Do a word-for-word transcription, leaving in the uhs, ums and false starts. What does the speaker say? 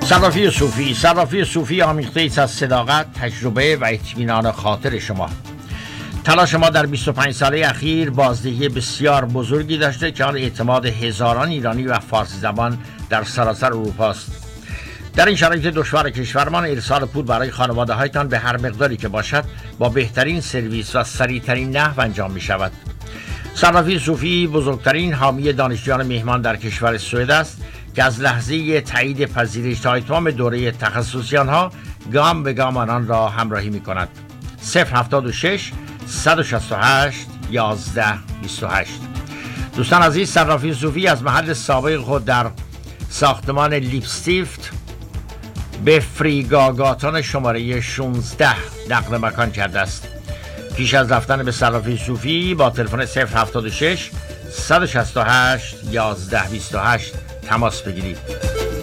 صرافی صوفی صرافی صوفی آمیخته ایست از صداقت، تجربه و اطمینان خاطر شما. تلاش ما در بیست و پنج ساله اخیر بازدهی بسیار بزرگی داشته که آن اعتماد هزاران ایرانی و فارسی زبان در سراسر اروپا است. در این شرایط دشوار کشورمان ارسال پول برای خانواده هایتان به هر مقداری که باشد با بهترین سرویس و سریعترین نحو انجام می شود. صرافی صوفی بزرگترین حامی دانشجویان مهمان در کشور سوئد است که از لحظه تایید پذیرش تا اتمام دوره تخصصی آنها گام به گام آنان را همراهی می کند. صفر هفتاد و شش صد و شصت و هشت یازده بیست و هشت. دوستان عزیز، صرافی صوفی از محل سابق خود در ساختمان لیپستیفت به فریگاگاتان شماره شانزده نقل مکان کرده است. پیش از رفتن به صرافی صوفی با تلفن صفر هفتاد و شش صد و شصت و هشت یازده بیست و هشت تماس بگیرید.